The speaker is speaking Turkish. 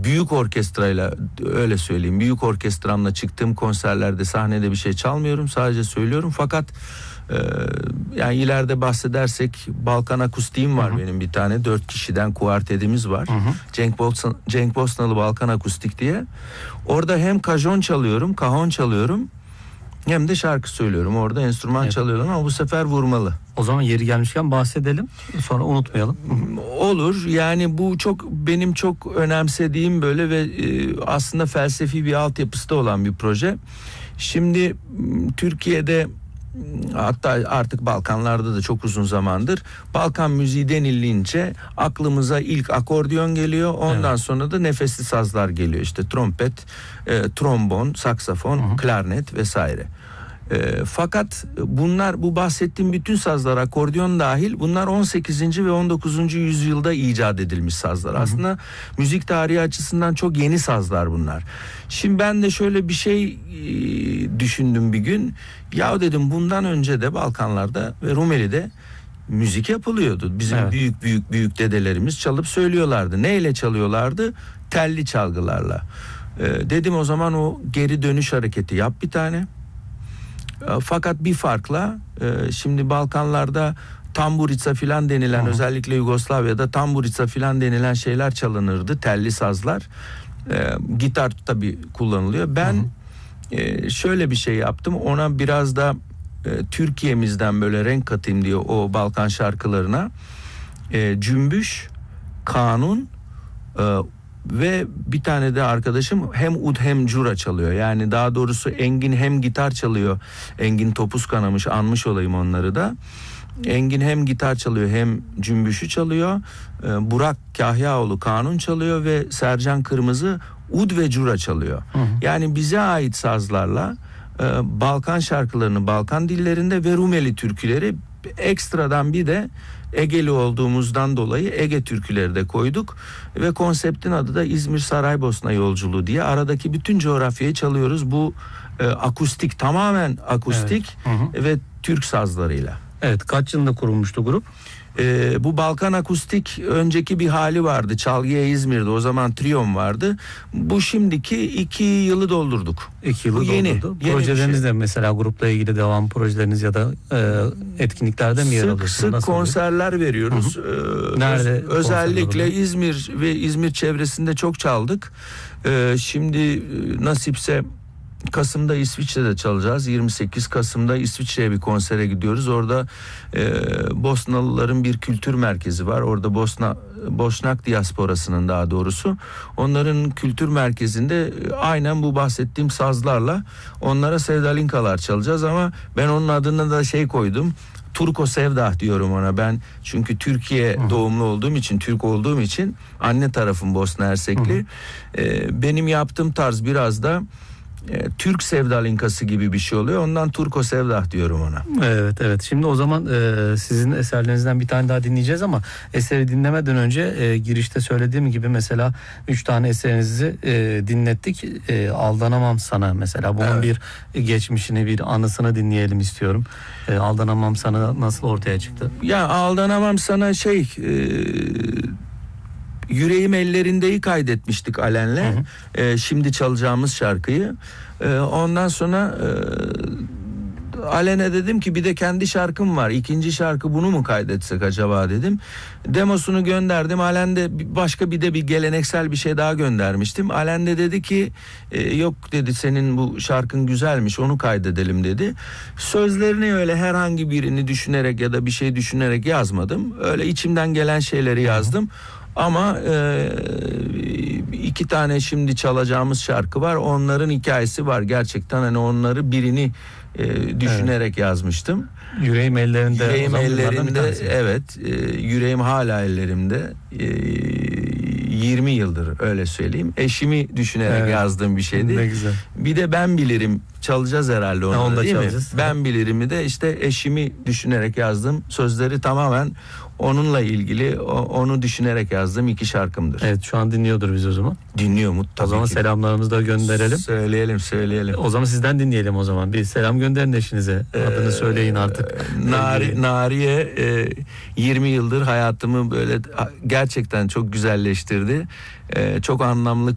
büyük orkestrayla, öyle söyleyeyim, büyük orkestramla çıktığım konserlerde sahnede bir şey çalmıyorum, sadece söylüyorum. Fakat yani ileride bahsedersek Balkan Akustik'im var benim bir tane. 4 kişiden kuartetimiz var. Cenk Bosnalı Balkan Akustik diye. Orada hem kahon çalıyorum hem de şarkı söylüyorum. Orada enstrüman çalıyorum ama bu sefer vurmalı. O zaman yeri gelmişken bahsedelim. Sonra unutmayalım. Olur. Yani bu benim çok önemsediğim böyle ve aslında felsefi bir altyapısı da olan bir proje. Şimdi Türkiye'de, hatta artık Balkanlarda da çok uzun zamandır Balkan müziği denilince aklımıza ilk akordeon geliyor. Ondan sonra da nefesli sazlar geliyor. İşte trompet, trombon, saksafon, klarnet vesaire. Fakat bu bahsettiğim bütün sazlar, akordeon dahil, bunlar 18. ve 19. yüzyılda icat edilmiş sazlar. Aslında müzik tarihi açısından çok yeni sazlar bunlar. Şimdi ben de şöyle bir şey düşündüm bir gün. Ya dedim, bundan önce de Balkanlarda ve Rumeli'de müzik yapılıyordu. Bizim büyük dedelerimiz çalıp söylüyorlardı. Neyle çalıyorlardı? Telli çalgılarla. Dedim o zaman o geri dönüş hareketi yap bir tane. Fakat bir farkla, şimdi Balkanlarda tamburica filan denilen, özellikle Yugoslavya'da tamburica filan denilen şeyler çalınırdı, telli sazlar. Gitar tabii kullanılıyor. Ben şöyle bir şey yaptım, ona biraz da Türkiye'mizden böyle renk katayım diye o Balkan şarkılarına cümbüş, kanun ve bir tane de arkadaşım hem ud hem cura çalıyor. Yani daha doğrusu Engin hem gitar çalıyor. Engin Topuz Kanamış, anmış olayım onları da. Engin hem gitar çalıyor hem cümbüşü çalıyor. Burak Kahyaoğlu kanun çalıyor ve Sercan Kırmızı ud ve cura çalıyor. Yani bize ait sazlarla Balkan şarkılarını Balkan dillerinde ve Rumeli türküleri, ekstradan bir de Egeli olduğumuzdan dolayı Ege türküleri de koyduk ve konseptin adı da İzmir Saraybosna yolculuğu diye. Aradaki bütün coğrafyayı çalıyoruz. Bu akustik, tamamen akustik ve Türk sazlarıyla. Evet, kaç yılında kurulmuştu grup? Bu Balkan Akustik önceki bir hali vardı. Çalgıya İzmir'de, o zaman Triyom vardı. Bu şimdiki 2 yılı doldurduk. 2 yılı doldurdu. Projeleriniz de mesela grupla ilgili devam projeleriniz ya da etkinliklerde mi yer alıyorsunuz? Sık konserler veriyoruz. Nerede? Özellikle İzmir ve İzmir çevresinde çok çaldık. Şimdi nasipse Kasım'da İsviçre'de çalacağız. 28 Kasım'da İsviçre'ye bir konsere gidiyoruz. Orada Bosnalıların bir kültür merkezi var. Orada Boşnak diasporasının, daha doğrusu, onların kültür merkezinde aynen bu bahsettiğim sazlarla onlara sevdalinkalar çalacağız, ama ben onun adına da koydum. Turko Sevdah diyorum ona ben. Çünkü Türkiye doğumlu olduğum için, Türk olduğum için, anne tarafım Bosna Hersekli. Benim yaptığım tarz biraz da Türk sevdalinkası gibi bir şey oluyor. Ondan Turko Sevdah diyorum ona. Evet. Şimdi o zaman sizin eserlerinizden bir tane daha dinleyeceğiz ama eseri dinlemeden önce girişte söylediğim gibi mesela 3 tane eserinizi dinlettik. Aldanamam Sana mesela. Bunun bir geçmişini, bir anısını dinleyelim istiyorum. Aldanamam Sana nasıl ortaya çıktı? Ya Aldanamam Sana Yüreğim Ellerinde'yi kaydetmiştik Alen'le. Şimdi çalacağımız şarkıyı. Ondan sonra Alen'e dedim ki bir de kendi şarkım var. 2. şarkı, bunu mu kaydetsek acaba dedim. Demosunu gönderdim. Alen de başka bir geleneksel bir şey daha göndermiştim. Alen de dedi ki yok dedi, senin bu şarkın güzelmiş, onu kaydedelim dedi. Sözlerini öyle herhangi birini düşünerek ya da bir şey düşünerek yazmadım. Öyle içimden gelen şeyleri yazdım. Ama 2 tane şimdi çalacağımız şarkı var. Onların hikayesi var. Gerçekten hani onları birini düşünerek yazmıştım. Yüreğim ellerinde. Yüreğim ellerimde, evet. Yüreğim hala ellerimde. 20 yıldır, öyle söyleyeyim. Eşimi düşünerek yazdığım bir şeydi. Ne güzel. Bir de Ben Bilirim çalacağız herhalde onu da, değil mi? Ben Bilirim'i de işte eşimi düşünerek yazdım. Sözleri tamamen onunla ilgili, onu düşünerek yazdığım 2 şarkımdır. Evet, şu an dinliyordur biz o zaman. Dinliyor mu? O zaman selamlarımızı da gönderelim. Söyleyelim. O zaman sizden dinleyelim o zaman. Bir selam gönderin eşinize. Adını söyleyin artık. Nariye 20 yıldır hayatımı böyle gerçekten çok güzelleştirdi. Çok anlamlı